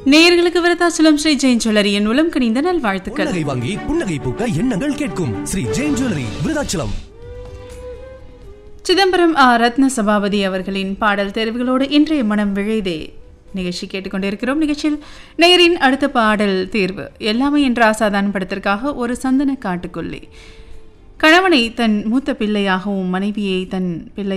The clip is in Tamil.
நேயர்களுக்கு விருத்தாச்சலம் ஸ்ரீ ஜெயின் ஜுவல்லரியின் உளம் கனிந்த நல்வாழ்த்துக்கள். புன்னகை வாங்கி புன்னகை பூக்க எண்ணங்கள் கேட்கும் ஸ்ரீ ஜெயின் ஜுவல்லரி விருத்தாச்சலம். சிதம்பரம் ரத்ன சபாபதி அவர்களின் பாடல் தேர்வுகளோடு இன்றைய மனம் விழைதே நிகழ்ச்சி கேட்டுக்கொண்டிருக்கிறோம். நிகழ்ச்சியில் நேயரின் அடுத்த பாடல் தேர்வு எல்லாமே என்ற அசாதாரண படத்திற்காக ஒரு சந்தன காட்டுக்குள்ளே. கணவனை தன் மூத்த பிள்ளையாகவும் மனைவியை தன் பிள்ளை